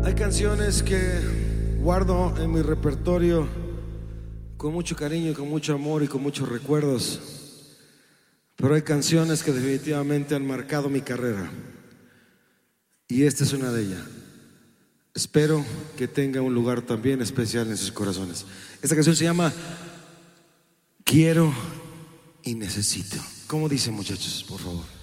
Hay canciones que guardo en mi repertorio con mucho cariño, con mucho amor y con muchos recuerdos. Pero hay canciones que definitivamente han marcado mi carrera. Y esta es una de ellas. Espero que tenga un lugar también especial en sus corazones. Esta canción se llama Quiero y Necesito. ¿Cómo dicen, muchachos? Por favor.